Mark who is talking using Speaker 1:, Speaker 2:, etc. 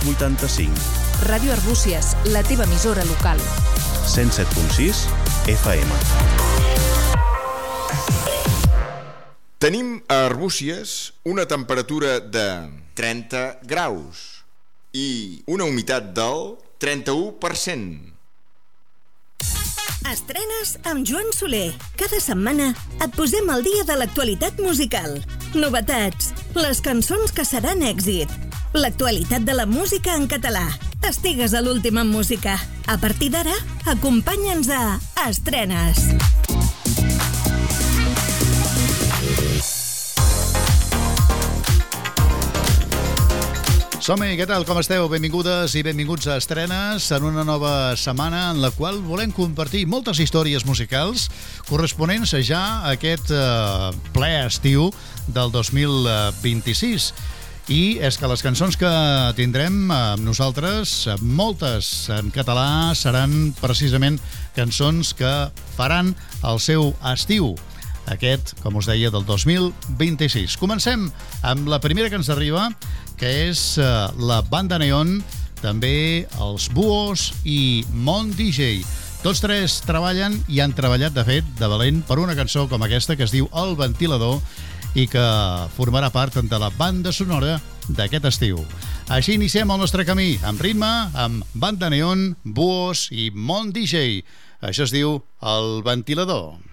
Speaker 1: 85.
Speaker 2: Ràdio Arbúcies, la teva emissora local.
Speaker 1: 107.6 FM.
Speaker 3: Tenim a Arbúcies una temperatura de 30 graus i una humitat del 31%.
Speaker 4: Estrenes amb Joan Soler. Cada setmana et posem al dia de l'actualitat musical. Novetats, les cançons que seran èxit, l'actualitat de la música en català. Estigues a l'última en música. A partir d'ara, acompanya'ns a Estrenes.
Speaker 5: Som-hi, què tal, com esteu? Benvingudes i benvinguts a Estrenes en una nova setmana en la qual volem compartir moltes històries musicals corresponents ja a aquest ple estiu del 2026. I és que les cançons que tindrem amb nosaltres, moltes en català, seran precisament cançons que faran el seu estiu. Aquest, com us deia, del 2026. Comencem amb la primera que ens arriba, que és la Banda Neon, també els Buos i Mont DJ. Tots tres treballen i han treballat, de fet, de valent per una cançó com aquesta que es diu El Ventilador i que formarà part de la banda sonora d'aquest estiu. Així iniciem el nostre camí, amb ritme, amb Banda Neon, Buos i Mont DJ. Això es diu El Ventilador.